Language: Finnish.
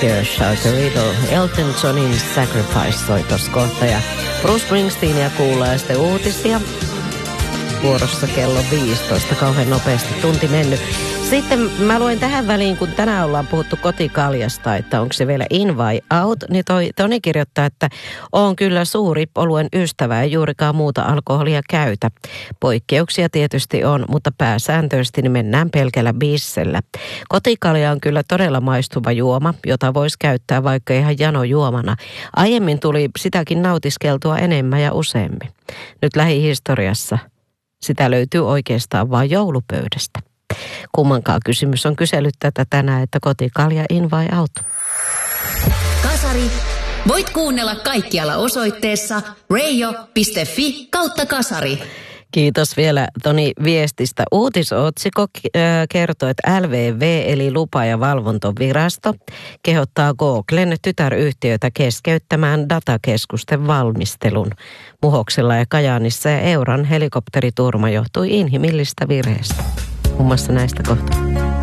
Shout the Riddle. Elton Johnin Sacrifice soi tossa kohta ja Bruce Springsteenia kuulee sitten uutisia. Vuorossa kello 15, kauhean nopeasti tunti mennyt. Sitten mä luen tähän väliin, kun tänään ollaan puhuttu kotikaljasta, että onko se vielä in vai out, niin Toni kirjoittaa, että on kyllä suuri oluen ystävä ja juurikaan muuta alkoholia käytä. Poikkeuksia tietysti on, mutta pääsääntöisesti niin mennään pelkällä bissellä. Kotikalja on kyllä todella maistuva juoma, jota voisi käyttää vaikka ihan janojuomana. Aiemmin tuli sitäkin nautiskeltua enemmän ja useammin. Nyt lähihistoriassa sitä löytyy oikeastaan vain joulupöydästä. Kummankaan kysymys on kysellyt tätä tänään, että kotikalja in vai out. Kasari. Voit kuunnella kaikkialla osoitteessa radio.fi/kasari. Kiitos vielä Toni viestistä. Uutisotsikko kertoo, että LVV eli lupa- ja valvontovirasto kehottaa Googlen tytäryhtiötä keskeyttämään datakeskusten valmistelun. Muhoksella ja Kajaanissa ja Euran helikopteriturma johtui inhimillistä virheestä. Muun muassa näistä kohtaa.